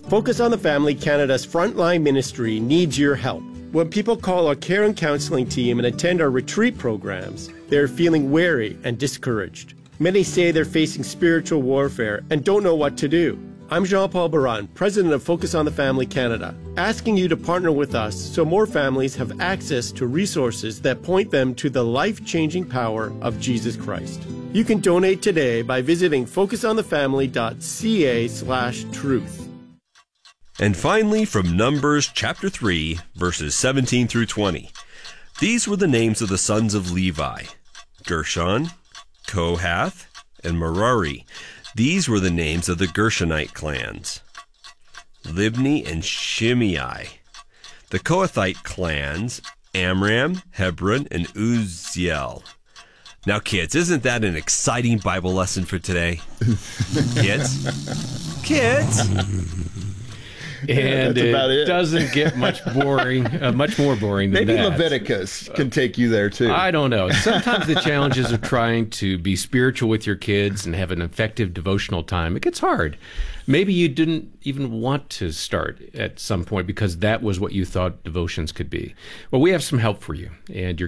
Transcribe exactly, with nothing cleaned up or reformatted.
Focus on the Family Canada's frontline ministry needs your help. When people call our care and counseling team and attend our retreat programs, they're feeling weary and discouraged. Many say they're facing spiritual warfare and don't know what to do. I'm Jean-Paul Baran, president of Focus on the Family Canada, asking you to partner with us so more families have access to resources that point them to the life-changing power of Jesus Christ. You can donate today by visiting focusonthefamily.ca slash truth. And finally, from Numbers chapter three, verses seventeen through twenty. These were the names of the sons of Levi: Gershon, Kohath, and Merari. These were the names of the Gershonite clans: Libni and Shimei. The Kohathite clans: Amram, Hebron, and Uzziel. Now, kids, isn't that an exciting Bible lesson for today? Kids? Kids? And That's about it, it. doesn't get much boring, uh, much more boring than Maybe that. Leviticus can take you there too. I don't know. Sometimes the challenges of trying to be spiritual with your kids and have an effective devotional time, it gets hard. Maybe you didn't even want to start at some point because that was what you thought devotions could be. Well, we have some help for you, and your